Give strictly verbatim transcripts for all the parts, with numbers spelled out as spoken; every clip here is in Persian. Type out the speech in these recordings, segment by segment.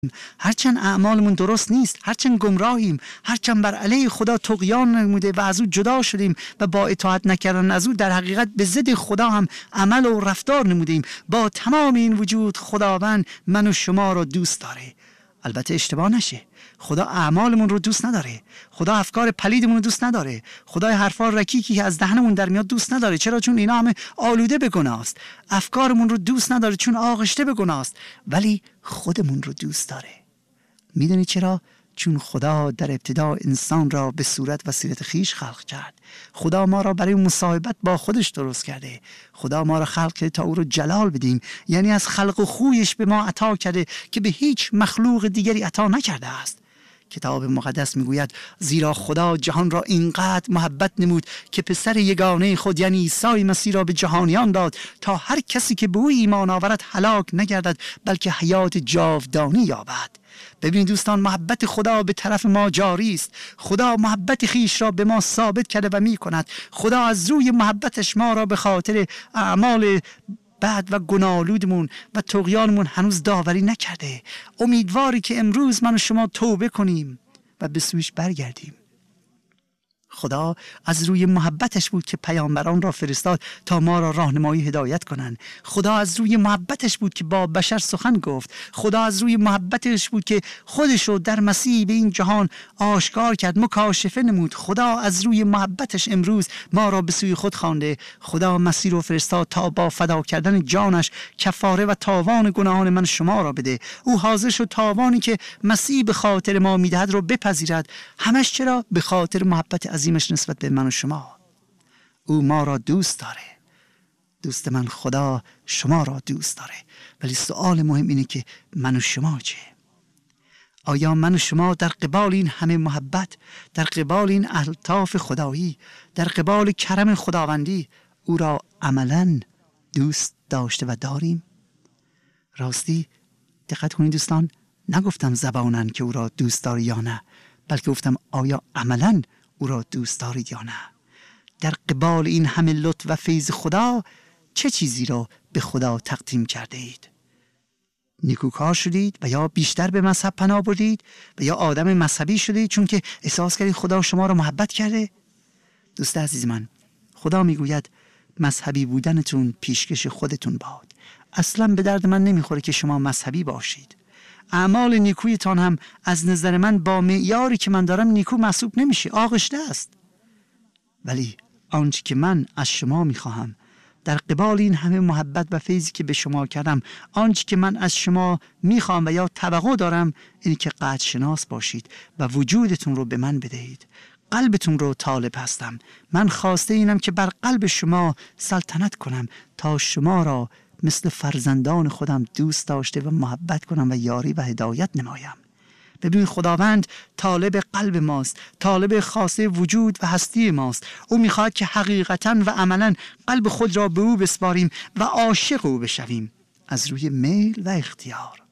هرچند اعمالمون درست نیست، هرچند گمراهیم، هرچند بر علیه خدا طغیان نموده و از او جدا شدیم و با اطاعت نکردن از او در حقیقت به ضد خدا هم عمل و رفتار نمودیم، با تمام این وجود خداوند من و شما را دوست داره. البته اشتباه نشه، خدا اعمالمون رو دوست نداره، خدا افکار پلیدمون رو دوست نداره، خدا حرفا رکیکی که از دهنمون در میاد دوست نداره. چرا؟ چون اینا همه آلوده به گناه است. افکارمون رو دوست نداره چون آغشته به گناه است، ولی خودمون رو دوست داره. میدونی چرا؟ چون خدا در ابتدا انسان را به صورت و سیرت خیش خلق کرد. خدا ما را برای مصاحبت با خودش درست کرده. خدا ما را خلق کرده تا او رو جلال بدیم، یعنی از خلق و خویش به ما عطا کرده که به هیچ مخلوق دیگری عطا نکرده است. کتاب مقدس میگوید زیرا خدا جهان را اینقدر محبت نمود که پسر یگانه خود یعنی عیسی مسیح را به جهانیان داد تا هر کسی که به او ایمان آورد هلاک نگردد بلکه حیات جاودانی یابد. ببینید دوستان، محبت خدا به طرف ما جاری است. خدا محبت خیش را به ما ثابت کرده و می کند. خدا از روی محبتش ما را به خاطر اعمال بد و گناه‌آلودمون و طغیانمون هنوز داوری نکرده. امیدواری که امروز من و شما توبه کنیم و به سویش برگردیم. خدا از روی محبتش بود که پیامبران را فرستاد تا ما را راهنمایی هدایت کنند. خدا از روی محبتش بود که با بشر سخن گفت. خدا از روی محبتش بود که خودش رو در مسیح به این جهان آشکار کرد، مکاشفه نمود. خدا از روی محبتش امروز ما را به سوی خود خوانده. خدا مسیح رو فرستاد تا با فدا کردن جانش کفاره و تاوان گناهان من شما را بده. او حاضر شد تاوانی که مسیح به خاطر ما میدهد رو بپذیرد. همش چرا؟ به خاطر محبت عظیمش نسبت به من و شما. او ما را دوست داره. دوست من خدا شما را دوست داره. ولی سوال مهم اینه که من و شما چه؟ آیا من و شما در قبال این همه محبت، در قبال این الطاف خدایی، در قبال کرم خداوندی او را عملاً دوست داشته و داریم؟ راستی دقت کنید دوستان، نگفتم زباناً که او را دوست داری یا نه، بلکه گفتم آیا عملاً او را دوست دارید یا نه؟ در قبال این همه لطف و فیض خدا چه چیزی را به خدا تقدیم کرده اید؟ نیکوکار شدید و یا بیشتر به مذهب پناه بردید و یا آدم مذهبی شدید چون که احساس کردید خدا شما را محبت کرده؟ دوست عزیز من، خدا میگوید مذهبی بودنتون پیشکش خودتون باد. اصلا به درد من نمیخوره که شما مذهبی باشید. اعمال نیکویتان هم از نظر من با معیاری که من دارم نیکو محسوب نمیشه، آغشته است. ولی آنچه که من از شما میخواهم در قبال این همه محبت و فیضی که به شما کردم، آنچه که من از شما میخوام و یا توقع دارم اینه که قدر شناس باشید و وجودتون رو به من بدهید. قلبتون رو طالب هستم. من خواسته اینم که بر قلب شما سلطنت کنم تا شما را مثل فرزندان خودم دوست داشته و محبت کنم و یاری و هدایت نمایم. ببین خداوند طالب قلب ماست، طالب خاصه وجود و هستی ماست. او میخواد که حقیقتا و عملا قلب خود را به او بسپاریم و عاشق او بشویم از روی میل و اختیار.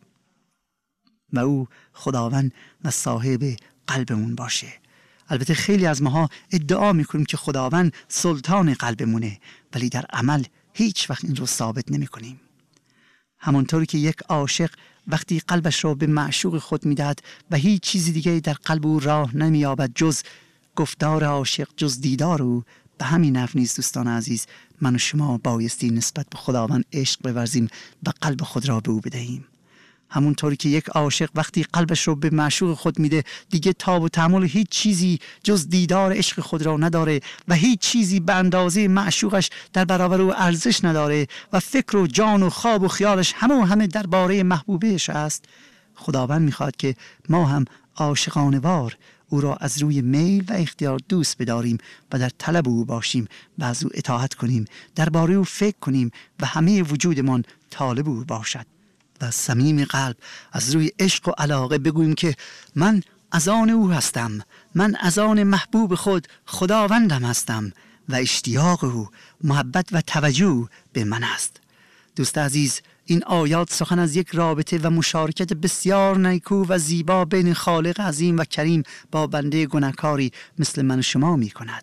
و او خداوند و صاحب قلبمون باشه. البته خیلی از ماها ادعا میکنیم که خداوند سلطان قلبمونه، ولی در عمل هیچ وقت این رو ثابت نمی کنیم. همانطوری که یک عاشق وقتی قلبش را به معشوق خود میدهد و هیچ چیزی دیگه در قلب او راه نمییابد جز گفتار عاشق، جز دیدار او، به همین نحو نیز دوستان عزیز من و شما بایستی نسبت به خداوند عشق بورزیم و قلب خود را به او بدهیم. همونطوری که یک عاشق وقتی قلبش رو به معشوق خود میده دیگه تاب و تحمل هیچ چیزی جز دیدار عشق خود را نداره و هیچ چیزی به اندازه معشوقش در برابر او ارزش نداره و فکر و جان و خواب و خیالش همه و همه درباره محبوبهش است. خداوند میخواد که ما هم عاشقانه وار او را از روی میل و اختیار دوست بداریم و در طلب او باشیم و از او اطاعت کنیم، درباره او فکر کنیم و همه وجودمان طالب او باشد. و از صمیم قلب از روی عشق و علاقه بگوییم که من از آن او هستم، من از آن محبوب خود خداوندم هستم و اشتیاق او، محبت و توجه به من است. دوست عزیز، این آیات سخن از یک رابطه و مشارکت بسیار نیکو و زیبا بین خالق عظیم و کریم با بنده گناهکاری مثل من و شما می کند.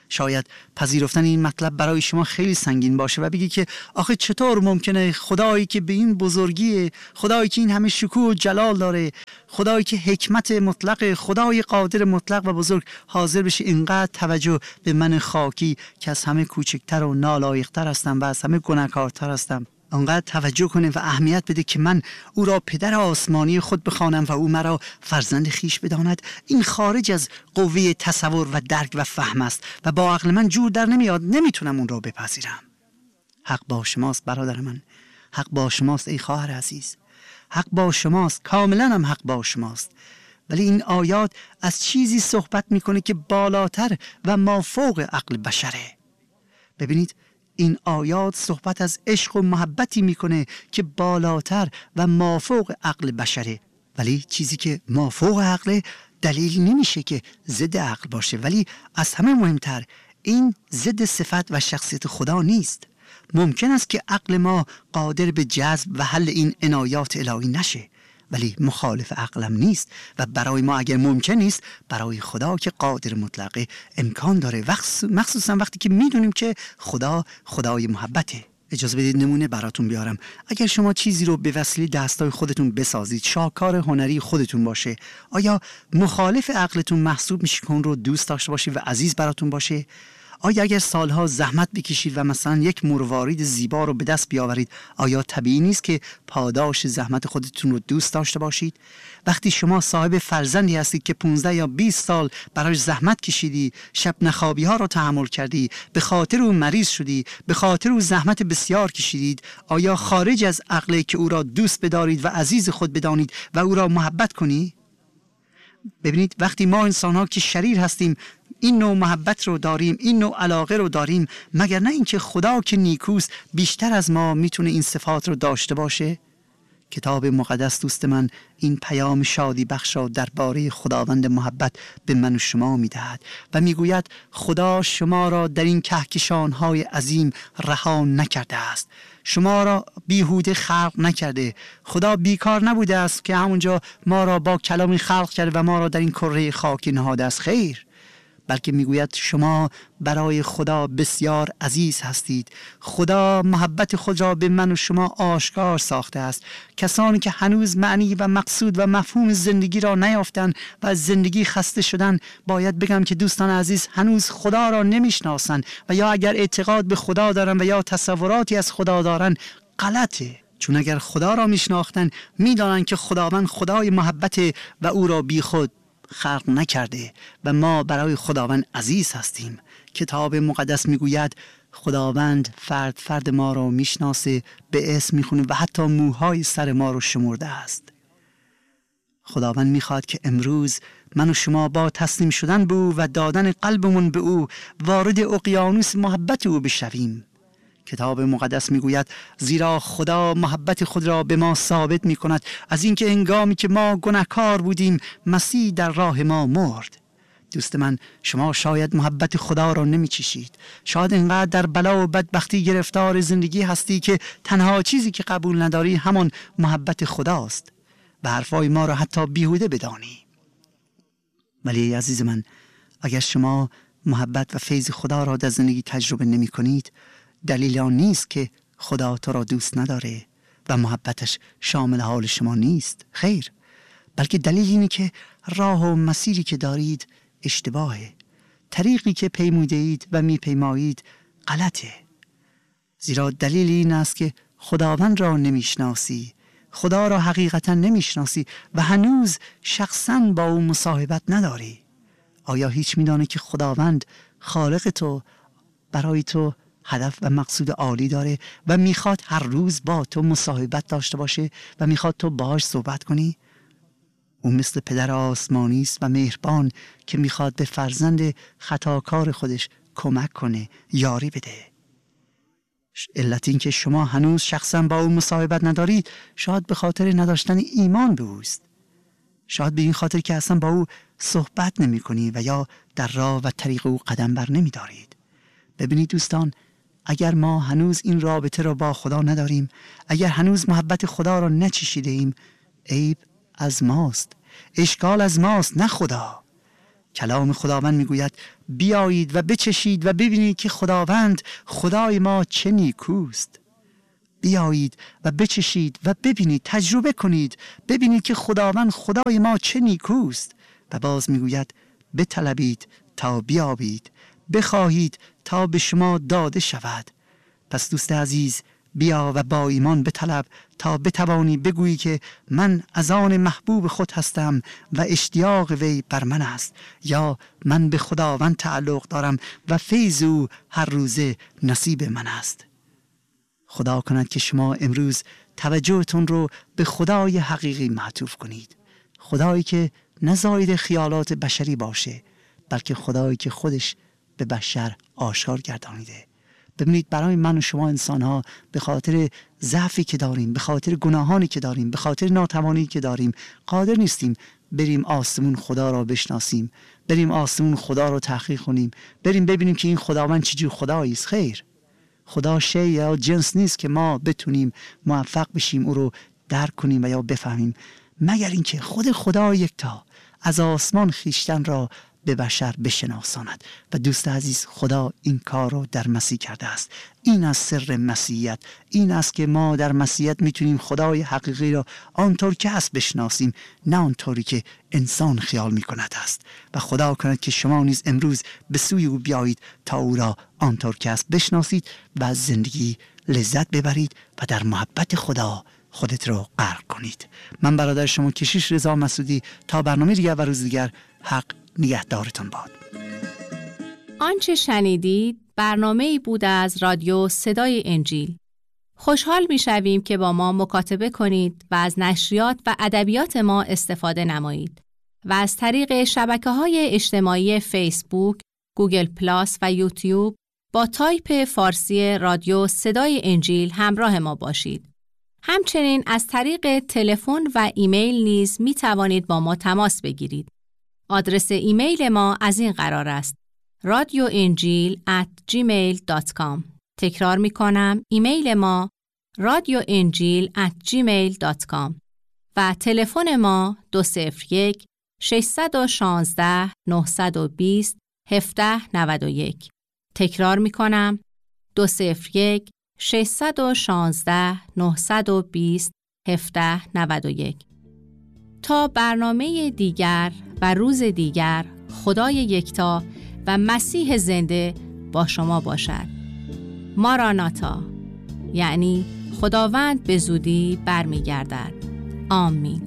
شاید پذیرفتن این مطلب برای شما خیلی سنگین باشه و بگی که آخه چطور ممکنه خدایی که به این بزرگی، خدایی که این همه شکوه و جلال داره، خدایی که حکمت مطلق، خدای قادر مطلق و بزرگ حاضر بشه اینقدر توجه به من خاکی که از همه کوچکتر و نالایق‌تر هستم و از همه گناهکارتر هستم، انقدر توجه کنه و اهمیت بده که من او را پدر آسمانی خود بخوانم و او مرا فرزند خیش بداند. این خارج از قوه تصور و درک و فهم است و با عقل من جور در نمیاد، نمیتونم اون را بپذیرم. حق با شماست برادر من، حق با شماست ای خواهر عزیز، حق با شماست، کاملا هم حق با شماست. ولی این آیات از چیزی صحبت میکنه که بالاتر و مافوق عقل بشره. ببینید این آیات صحبت از عشق و محبتی میکنه که بالاتر و مافوق عقل بشره، ولی چیزی که مافوق عقل دلیل نمیشه که ضد عقل باشه. ولی از همه مهمتر این ضد صفت و شخصیت خدا نیست. ممکن است که عقل ما قادر به جذب و حل این عنایات الهی نشه، ولی مخالف عقلم نیست و برای ما اگر ممکن نیست، برای خدا که قادر مطلقه امکان داره، مخصوصا وقتی که میدونیم که خدا خدای محبته. اجازه بدید نمونه براتون بیارم. اگر شما چیزی رو به وسیله دستای خودتون بسازید، شاهکار هنری خودتون باشه، آیا مخالف عقلتون محسوب میشه که اون رو دوست داشته باشید و عزیز براتون باشه؟ آیا اگر سالها زحمت بکشید و مثلا یک مروارید زیبا رو به دست بیاورید، آیا طبیعی نیست که پاداش زحمت خودتون رو دوست داشته باشید؟ وقتی شما صاحب فرزندی هستید که پانزده یا بیست سال براش زحمت کشیدی، شب نخوابی ها رو تحمل کردی، به خاطر او مریض شدی، به خاطر او زحمت بسیار کشیدید، آیا خارج از عقله که او را دوست بدارید و عزیز خود بدانید و او را محبت کنی؟ ببینید وقتی ما انسان ها که شریر هستیم این نوع محبت رو داریم، این نوع علاقه رو داریم، مگر نه اینکه خدا که نیکوست بیشتر از ما میتونه این صفات رو داشته باشه؟ کتاب مقدس دوست من این پیام شادی بخش را درباره خداوند محبت به من و شما میدهد و میگوید خدا شما را در این کهکشان‌های عظیم رها نکرده است، شما را بیهوده خلق نکرده. خدا بیکار نبوده است که همونجا ما را با کلامی خلق کرده و ما را در این کره خاکی نهاده است، خیر، بلکه میگوید شما برای خدا بسیار عزیز هستید. خدا محبت خود را به من و شما آشکار ساخته است. کسانی که هنوز معنی و مقصود و مفهوم زندگی را نیافتند و از زندگی خسته شدن، باید بگم که دوستان عزیز هنوز خدا را نمیشناسند و یا اگر اعتقاد به خدا دارن و یا تصوراتی از خدا دارن غلطه. چون اگر خدا را میشناختن میدانن که خداوند خدای محبت و او را بی خود خلق نکرده و ما برای خداوند عزیز هستیم. کتاب مقدس میگوید خداوند فرد فرد ما را میشناسه، به اسم میخونه و حتی موهای سر ما رو شمرده است. خداوند میخواد که امروز من و شما با تسلیم شدن به او و دادن قلبمون به او وارد اقیانوس محبت او بشویم. کتاب مقدس میگوید زیرا خدا محبت خود را به ما ثابت میکند از اینکه هنگامی که ما گناهکار بودیم مسیح در راه ما مرد. دوست من، شما شاید محبت خدا را نمیچشید، شاید اینقدر در بلا و بدبختی گرفتار زندگی هستی که تنها چیزی که قبول نداری همان محبت خداست و حرفای ما را حتی بیهوده بدانی. ولی عزیز من، اگر شما محبت و فیض خدا را در زندگی تجربه نمی کنید، دلیل آن نیست که خدا تو را دوست نداره و محبتش شامل حال شما نیست، خیر، بلکه دلیل اینه که راه و مسیری که دارید اشتباهه، طریقی که پیموده اید و میپیمایید غلطه. زیرا دلیل این است که خداوند را نمیشناسی، خدا را حقیقتا نمیشناسی و هنوز شخصا با او مصاحبت نداری. آیا هیچ میدانه که خداوند خالق تو برای تو هدف و مقصود عالی داره و میخواد هر روز با تو مصاحبت داشته باشه و میخواد تو باهاش صحبت کنی؟ او مثل پدر آسمانی است و مهربان که میخواد به فرزند خطاکار خودش کمک کنه، یاری بده. علت این که شما هنوز شخصا با او مصاحبت ندارید شاید به خاطر نداشتن ایمان به اوست، شاید به این خاطر که اصلا با او صحبت نمی کنی و یا در راه و طریق او قدم بر نمی دارید. ببینید دوستان، اگر ما هنوز این رابطه را با خدا نداریم، اگر هنوز محبت خدا را نچشیده ایم، عیب از ماست، اشکال از ماست، نه خدا. کلام خداوند میگوید بیایید و بچشید و ببینید که خداوند خدای ما چه نیکوست. بیایید و بچشید و ببینید، تجربه کنید، ببینید که خداوند خدای ما چه نیکوست. و باز میگوید بطلبید تا بیابید، بخواهید تا به شما داده شود. پس دوست عزیز، بیا و با ایمان بطلب تا بتوانی بگویی که من از آن محبوب خود هستم و اشتیاق وی بر من است، یا من به خداوند تعلق دارم و فیض او هر روزه نصیب من است. خدا کند که شما امروز توجهتون رو به خدای حقیقی معطوف کنید، خدایی که نه زاید خیالات بشری باشه، بلکه خدایی که خودش به بشر آشکار گردانیده. ببینید برای من و شما انسان ها به خاطر ضعفی که داریم، به خاطر گناهانی که داریم، به خاطر ناتوانی که داریم، قادر نیستیم بریم آسمون خدا را بشناسیم، بریم آسمون خدا را تحقیق کنیم، بریم ببینیم که این خداوند چجور خدایی است. خیر، خدا شی یا جنس نیست که ما بتونیم موفق بشیم او رو درک کنیم و یا بفهمیم، مگر اینکه خود خدا یکتا از آسمان خیشتن را به بشر بشناساند. و دوست عزیز، خدا این کار رو در مسیح کرده است. این از سر مسیحیت، این است که ما در مسیحیت میتونیم خدای حقیقی را آنطور که هست بشناسیم، نه آنطوری که انسان خیال میکند است. و خدا کند که شما نیز امروز به سوی او بیایید تا او را آنطور که هست بشناسید و از زندگی لذت ببرید و در محبت خدا خودت رو غرق کنید. من برادر شما کشیش رضا مسعودی، تا برنامه دیگر و روز دیگر، حق نگهدارتان باد. آنچه شنیدید برنامه‌ای بود از رادیو صدای انجیل. خوشحال می‌شویم که با ما مکاتبه کنید و از نشریات و ادبیات ما استفاده نمایید و از طریق شبکه‌های اجتماعی فیسبوک، گوگل پلاس و یوتیوب با تایپ فارسی رادیو صدای انجیل همراه ما باشید. همچنین از طریق تلفن و ایمیل نیز می توانید با ما تماس بگیرید. آدرس ایمیل ما از این قرار است: رادیو انجیل ات جیمیل دات کام. تکرار می کنم، ایمیل ما رادیو انجیل ات جیمیل دات کام و تلفن ما دو صفر یک شش یک شش نه دو صفر هفت نه یک. تکرار می کنم، دو صفر یک شش یک شش نه دو صفر هفت نه یک. تا برنامه دیگر و روز دیگر، خدای یکتا و مسیح زنده با شما باشد. ماراناتا، یعنی خداوند به زودی برمیگردد. آمین.